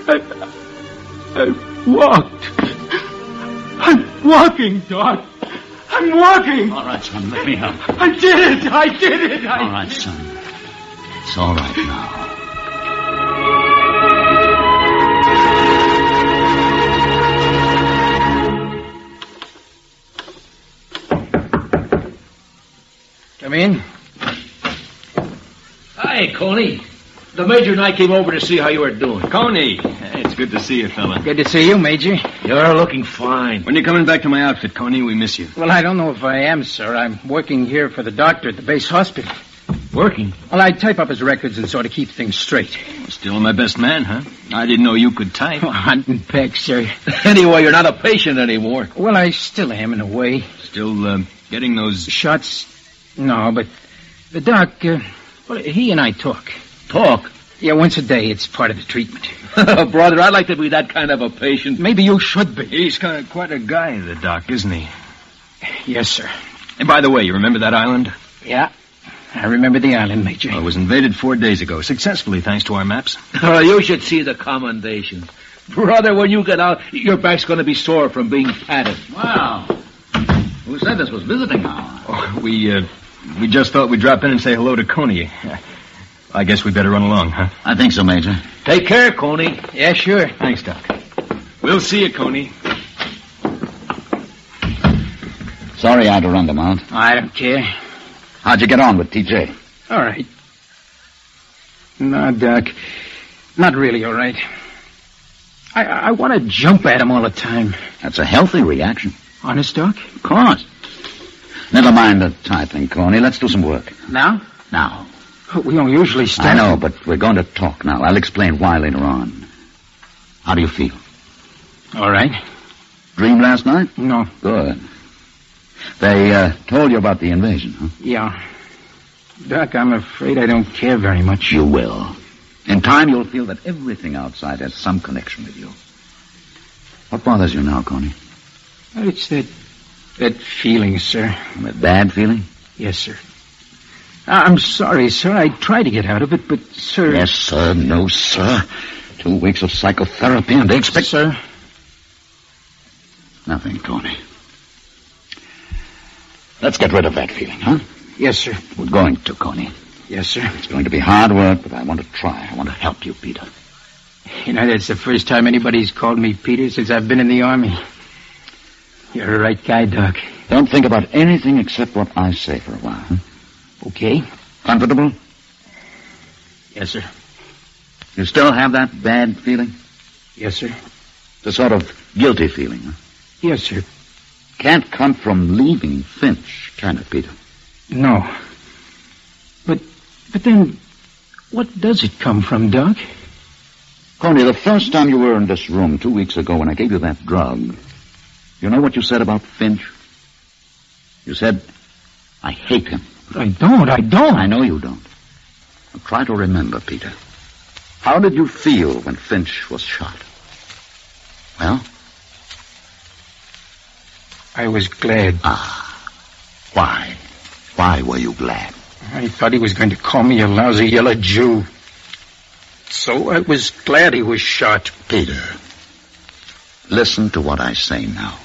I walked. I'm walking, Doc. I'm walking. All right, son, let me help. I did it. All right, son. It's all right now. Come in. Hi, Coney. The Major and I came over to see how you were doing. Coney. Hey, it's good to see you, fella. Good to see you, Major. You're looking fine. When you're coming back to my outfit, Coney, we miss you. Well, I don't know if I am, sir. I'm working here for the doctor at the base hospital. Working? Well, I type up his records and sort of keep things straight. Still my best man, huh? I didn't know you could type. Oh, hunt and peck, sir. Anyway, you're not a patient anymore. Well, I still am in a way. Still, getting those... Shots? No, but the doc, well, he and I talk. Talk? Yeah, once a day. It's part of the treatment. Brother, I'd like to be that kind of a patient. Maybe you should be. He's quite a guy, the doc, isn't he? Yes, sir. And by the way, you remember that island? Yeah, I remember the island, Major. Well, it was invaded 4 days ago, successfully, thanks to our maps. Oh, you should see the commendations. Brother, when you get out, your back's going to be sore from being patted. Wow. Who said this was visiting hour? Oh, we just thought we'd drop in and say hello to Coney. I guess we better run along, huh? I think so, Major. Take care, Coney. Yeah, sure. Thanks, Doc. We'll see you, Coney. Sorry I had to run them out. I don't care. How'd you get on with TJ? All right. No, Doc. Not really all right. I want to jump at him all the time. That's a healthy reaction. Honest, Doc? Of course. Never mind the typing, Coney. Let's do some work. Now? Now. We don't usually start. I know, but we're going to talk now. I'll explain why later on. How do you feel? All right. Dreamed last night? No. Good. They told you about the invasion, huh? Yeah. Doc, I'm afraid I don't care very much. You will. In time, you'll feel that everything outside has some connection with you. What bothers you now, Coney? It's that feeling, sir. That bad feeling? Yes, sir. I'm sorry, sir. I tried to get out of it, but, sir... Yes, sir. No, sir. 2 weeks of psychotherapy and they expect... Sir? Nothing, Coney. Let's get rid of that feeling, huh? Yes, sir. We're going to, Coney. Yes, sir. It's going to be hard work, but I want to try. I want to help you, Peter. You know, that's the first time anybody's called me Peter since I've been in the Army. You're a right guy, Doc. Don't think about anything except what I say for a while, huh? Okay. Comfortable? Yes, sir. You still have that bad feeling? Yes, sir. The sort of guilty feeling, huh? Yes, sir. Can't come from leaving Finch, can it, Peter? No. But then, what does it come from, Doc? Coney, the first time you were in this room 2 weeks ago when I gave you that drug, you know what you said about Finch? You said, I hate him. I don't. I know you don't. Now try to remember, Peter. How did you feel when Finch was shot? Well? I was glad. Why? Why were you glad? I thought he was going to call me a lousy yellow Jew. So I was glad he was shot. Peter, listen to what I say now.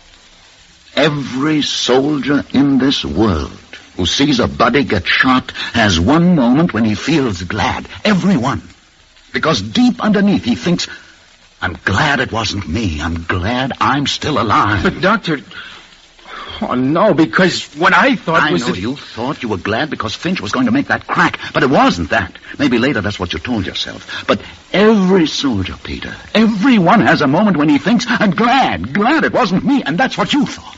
Every soldier in this world who sees a buddy get shot has one moment when he feels glad. Everyone. Because deep underneath he thinks, I'm glad it wasn't me. I'm glad I'm still alive. But, Doctor... Oh, no, because what I thought I was know that... you thought you were glad because Finch was going to make that crack, but it wasn't that. Maybe later that's what you told yourself. But every soldier, Peter, everyone has a moment when he thinks, I'm glad it wasn't me, and that's what you thought.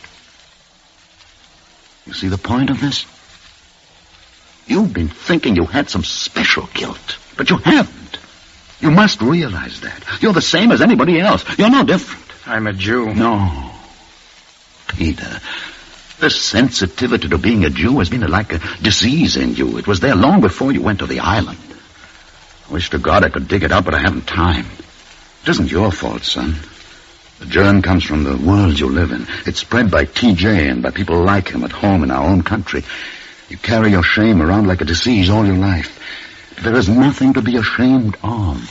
You see the point of this? You've been thinking you had some special guilt, but you haven't. You must realize that. You're the same as anybody else. You're no different. I'm a Jew. No. Peter, this sensitivity to being a Jew has been like a disease in you. It was there long before you went to the island. I wish to God I could dig it up, but I haven't time. It isn't your fault, son. The germ comes from the world you live in. It's spread by TJ and by people like him at home in our own country. You carry your shame around like a disease all your life. There is nothing to be ashamed of.